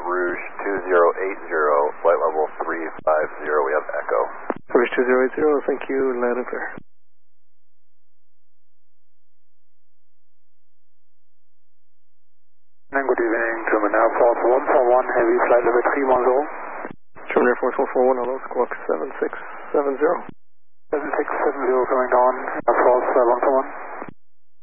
Rouge 2080, flight level 350, we have Echo. Rouge 2080, thank you, loud and clear. Good evening, German Air Force 141, heavy flight level 310. German Air Force 141, hello, squawk 7670. 7670 coming down, Air Force 141.